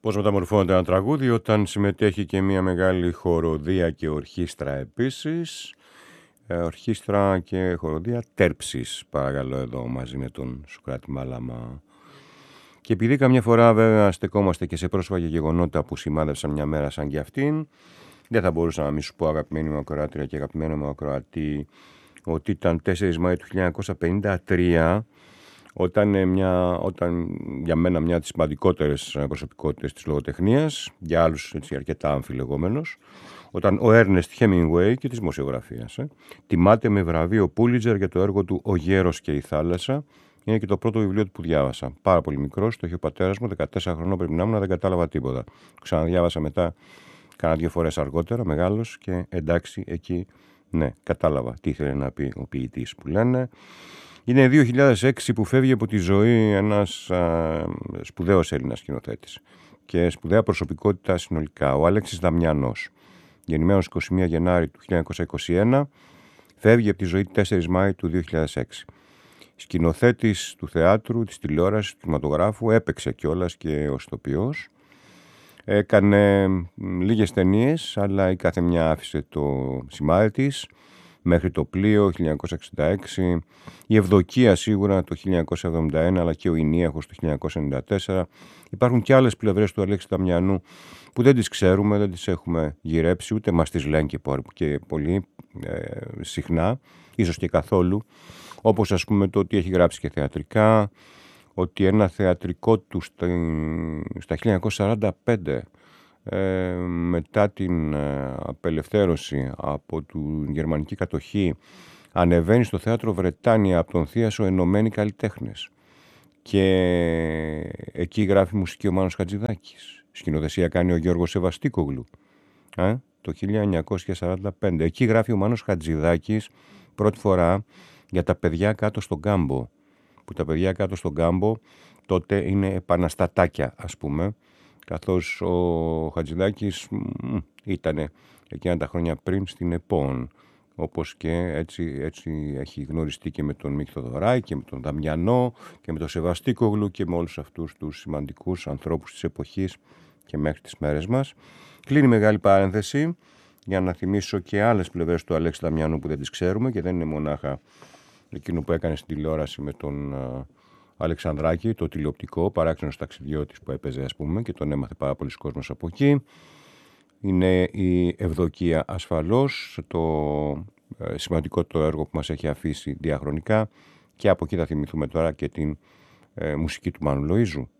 Πώς μεταμορφώνεται ένα τραγούδι όταν συμμετέχει και μια μεγάλη χοροδία και ορχήστρα επίσης. Ορχήστρα και χοροδία Τέρψης, παρακαλώ, εδώ μαζί με τον Σωκράτη Μάλαμα. Και επειδή καμιά φορά βέβαια στεκόμαστε και σε πρόσφατα γεγονότα που σημάδευσαν μια μέρα σαν και αυτήν, δεν θα μπορούσα να μην σου πω, αγαπημένη μου ακροάτρια και αγαπημένο μου ακροατή, ότι ήταν 4 Μαΐου του 1953, όταν για μένα μια από τις σημαντικότερες προσωπικότητες της λογοτεχνίας, για άλλους έτσι, αρκετά αμφιλεγόμενος, όταν ο Έρνεστ Χέμινγκουέι και της δημοσιογραφίας τιμάται με βραβείο Πούλιτζερ για το έργο του «Ο Γέρος και η Θάλασσα». Είναι και το πρώτο βιβλίο του που διάβασα. Πάρα πολύ μικρός, το είχε ο πατέρας μου, 14 χρονών πρέπει να ήμουν, δεν κατάλαβα τίποτα. Ξαναδιάβασα μετά, κάνα 2 φορές αργότερα, μεγάλος, και εντάξει, εκεί ναι, κατάλαβα τι ήθελε να πει ο ποιητής που λένε. Είναι 2006 που φεύγει από τη ζωή ένας σπουδαίος Έλληνας σκηνοθέτης και σπουδαία προσωπικότητα συνολικά, ο Αλέξης Δαμιανός. Γεννημένος 21 Γενάρη του 1921, φεύγει από τη ζωή 4 Μάη του 2006. Σκηνοθέτης του θεάτρου, της τηλεόρασης, του κινηματογράφου, έπαιξε κιόλας και ως ηθοποιός. Έκανε λίγες ταινίες, αλλά η κάθε μια άφησε το σημάδι της. Μέχρι το πλοίο, 1966, η Ευδοκία σίγουρα το 1971, αλλά και ο Ηνίαχος το 1994. Υπάρχουν και άλλες πλευρές του Αλέξη Δαμιανού που δεν τις ξέρουμε, δεν τις έχουμε γυρέψει, ούτε μας τις λένε και πολύ συχνά, ίσως και καθόλου. Όπως ας πούμε το ότι έχει γράψει και θεατρικά, ότι ένα θεατρικό του στα 1945, μετά την απελευθέρωση από την γερμανική κατοχή, ανεβαίνει στο θέατρο Βρετάνια από τον Θίασο Ενωμένοι Καλλιτέχνες και εκεί γράφει μουσική ο Μάνος Χατζηδάκης. Σκηνοθεσία κάνει ο Γιώργος Σεβαστίκογλου το 1945. Εκεί γράφει ο Μάνος Χατζηδάκης πρώτη φορά για τα παιδιά κάτω στον κάμπο, που τα παιδιά κάτω στον κάμπο τότε είναι επαναστατάκια, ας πούμε, καθώς ο Χατζηδάκης ήταν εκείνα τα χρόνια πριν στην ΕΠΟΝ, όπως και έτσι έχει γνωριστεί και με τον Μίκη Θοδωράκη και με τον Δαμιανό και με τον Σεβαστίκογλου και με όλους αυτούς τους σημαντικούς ανθρώπους της εποχής και μέχρι τις μέρες μας. Κλείνει μεγάλη παρένθεση για να θυμίσω και άλλες πλευρές του Αλέξη Δαμιανού που δεν τις ξέρουμε και δεν είναι μονάχα εκείνο που έκανε στην τηλεόραση με τον Αλεξανδράκη, το τηλεοπτικό, παράξενος ταξιδιώτης που έπαιζε, ας πούμε, και τον έμαθε πάρα πολλοί κόσμος από εκεί. Είναι η Ευδοκία ασφαλώς, το σημαντικό έργο που μας έχει αφήσει διαχρονικά, και από εκεί θα θυμηθούμε τώρα και την μουσική του Μάνου Λοΐζου.